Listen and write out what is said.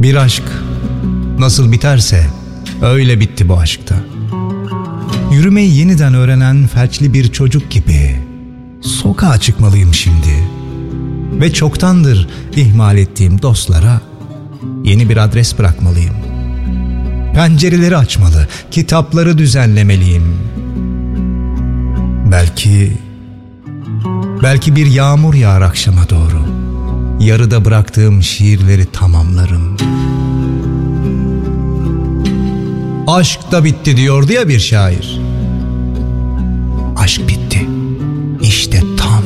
Bir aşk nasıl biterse öyle bitti bu aşkta. Yürümeyi yeniden öğrenen felçli bir çocuk gibi sokağa çıkmalıyım şimdi. Ve çoktandır ihmal ettiğim dostlara yeni bir adres bırakmalıyım. Pencereleri açmalı, kitapları düzenlemeliyim. Belki bir yağmur yağar akşama doğru. Yarıda bıraktığım şiirleri tamamlarım. Aşk da bitti diyordu ya bir şair. Aşk bitti. İşte tam